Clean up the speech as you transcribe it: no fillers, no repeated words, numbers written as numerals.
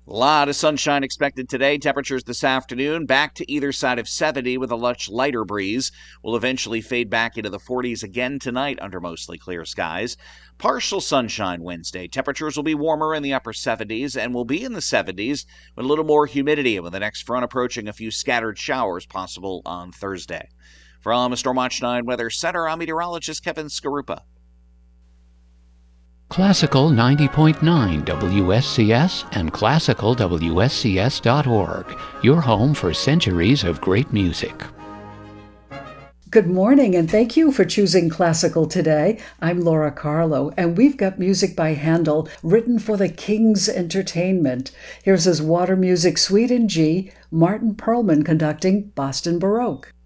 A lot of sunshine expected today. Temperatures this afternoon back to either side of 70 with a much lighter breeze. Will eventually fade back into the 40s again tonight under mostly clear skies. Partial sunshine Wednesday. Temperatures will be warmer in the upper 70s and will be in the 70s with a little more humidity, with the next front approaching a few scattered showers possible on Thursday. From Stormwatch 9 Weather Center, I'm meteorologist Kevin Skarupa. Classical 90.9 WSCS and classicalwscs.org, your home for centuries of great music. Good morning, and thank you for choosing Classical today. I'm Laura Carlo, and we've got music by Handel written for the King's Entertainment. Here's his Water Music Suite in G, Martin Perlman conducting Boston Baroque.